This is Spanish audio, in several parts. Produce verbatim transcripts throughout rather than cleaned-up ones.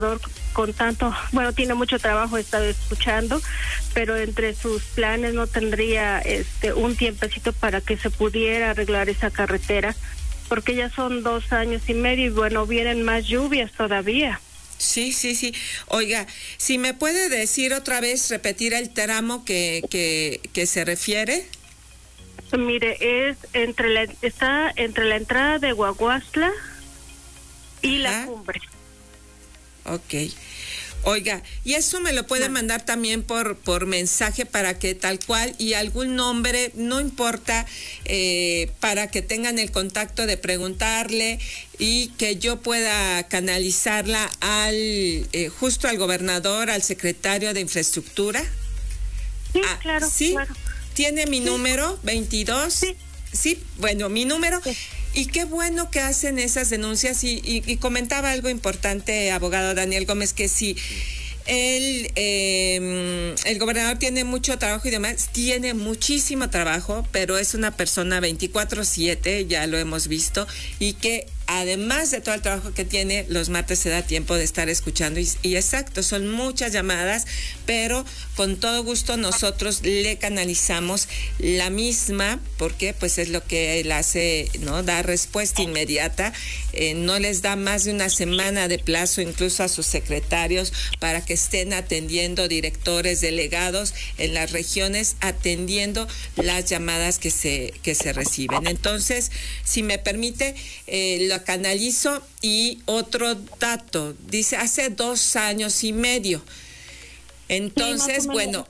con tanto, bueno, tiene mucho trabajo, he estado escuchando, pero entre sus planes no tendría este un tiempecito para que se pudiera arreglar esa carretera, porque ya son dos años y medio y bueno, vienen más lluvias todavía. Sí, sí, sí. Oiga, si me puede decir otra vez, repetir el tramo que, que, que se refiere. Mire, es entre la, está entre la entrada de Guaguastla y Ajá. la cumbre. Ok. Oiga, y eso me lo puede mandar también por por mensaje para que tal cual y algún nombre, no importa, eh, para que tengan el contacto de preguntarle y que yo pueda canalizarla al eh, justo al gobernador, al secretario de Infraestructura. Sí, ah, claro, ¿sí? claro. ¿Tiene mi sí. número? veintidós. Sí. Sí, bueno, mi número. Sí. Y qué bueno que hacen esas denuncias y, y, y comentaba algo importante, abogado Daniel Gómez, que sí, el, eh, el gobernador tiene mucho trabajo y demás, tiene muchísimo trabajo, pero es una persona veinticuatro siete, ya lo hemos visto, y que además de todo el trabajo que tiene, los martes se da tiempo de estar escuchando y, y exacto, son muchas llamadas, pero con todo gusto nosotros le canalizamos la misma, porque pues es lo que él hace, ¿no? Da respuesta inmediata, eh, no les da más de una semana de plazo incluso a sus secretarios para que estén atendiendo, directores, delegados en las regiones, atendiendo las llamadas que se, que se reciben. Entonces, si me permite, eh, lo canalizo. Y otro dato, dice hace dos años y medio. Entonces, sí, bueno,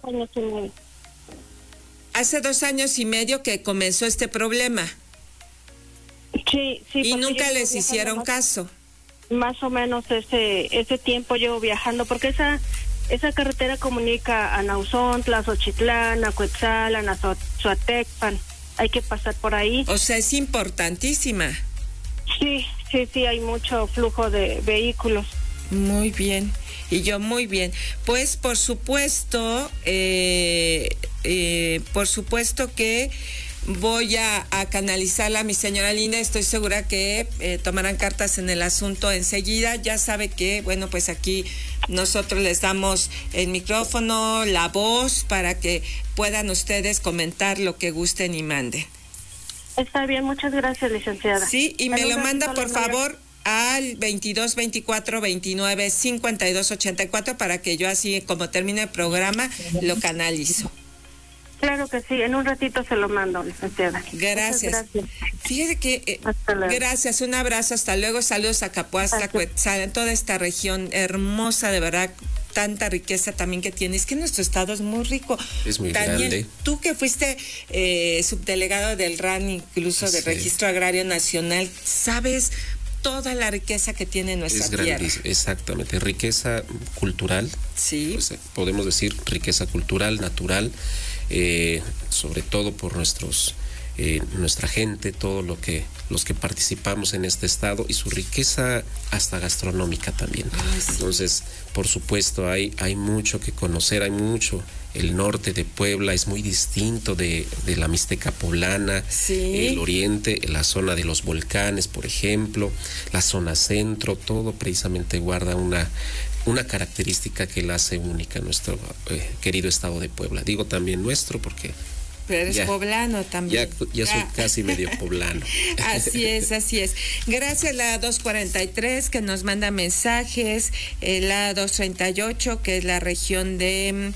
hace dos años y medio que comenzó este problema. Sí, sí. Y nunca les hicieron más, caso. Más o menos ese ese tiempo llevo viajando, porque esa esa carretera comunica a Nauzontla, Xochitlán, a Cuetzalan, a Suatecpan. Hay que pasar por ahí. O sea, es importantísima. Sí, sí, sí, hay mucho flujo de vehículos. Muy bien, y yo muy bien. Pues por supuesto, eh, eh, por supuesto que voy a, a canalizarla a mi señora Linda. Estoy segura que eh, tomarán cartas en el asunto enseguida. Ya sabe que, bueno, pues aquí nosotros les damos el micrófono, la voz, para que puedan ustedes comentar lo que gusten y manden. Está bien, muchas gracias, licenciada. Sí, y me lo manda, por favor, al veintidós veinticuatro veintinueve cincuenta y dos ochenta y cuatro para que yo así, como termine el programa, lo canalizo. Claro que sí, en un ratito se lo mando, licenciada. Gracias. gracias. Fíjese que, eh, gracias, un abrazo, hasta luego, saludos a Capoastla, Cuetzalan, toda esta región hermosa, de verdad, tanta riqueza también que tiene. Es que nuestro estado es muy rico. Es muy Daniel, grande. Tú que fuiste eh, subdelegado del R A N, incluso sí. del Registro Agrario Nacional, ¿sabes toda la riqueza que tiene nuestra es tierra? Exactamente, riqueza cultural. Sí. Pues, podemos decir riqueza cultural, natural, eh, sobre todo por nuestros eh, nuestra gente, todo lo que los que participamos en este estado, y su riqueza hasta gastronómica también. Ay, sí. Entonces, por supuesto, hay hay mucho que conocer, hay mucho. El norte de Puebla es muy distinto de, de la Mixteca poblana, sí. el oriente, la zona de los volcanes, por ejemplo, la zona centro, todo precisamente guarda una, una característica que la hace única a nuestro eh, querido estado de Puebla. Digo también nuestro porque... Pero eres ya, poblano también. Ya, ya soy ah. casi medio poblano. Así es, así es. Gracias, la dos cuarenta y tres, que nos manda mensajes, eh, la dos treinta y ocho, que es la región de...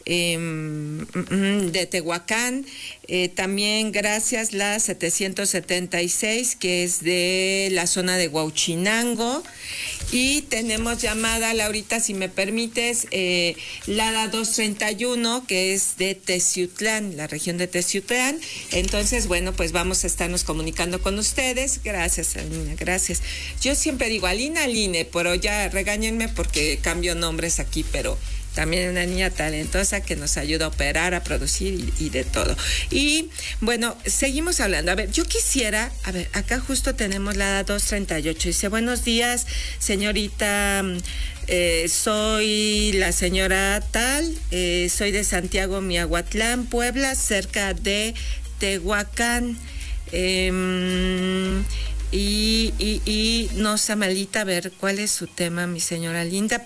de Tehuacán, eh, también gracias la setecientos setenta y seis, que es de la zona de Huauchinango, y tenemos llamada, Laurita, si me permites, eh, la dos treinta y uno, que es de Teciutlán, la región de Teciutlán. Entonces, bueno, pues vamos a estarnos comunicando con ustedes. Gracias, Alina, gracias. Yo siempre digo Alina, Aline, pero ya regáñenme porque cambio nombres aquí, pero también una niña talentosa que nos ayuda a operar, a producir y, y de todo. Y bueno, seguimos hablando. A ver, yo quisiera, a ver, acá justo tenemos la dos treinta y ocho. Dice, buenos días, señorita, eh, soy la señora tal, eh, soy de Santiago Miahuatlán, Puebla, cerca de Tehuacán. Eh, Y, y, y no, Samalita, a ver, ¿cuál es su tema, mi señora linda?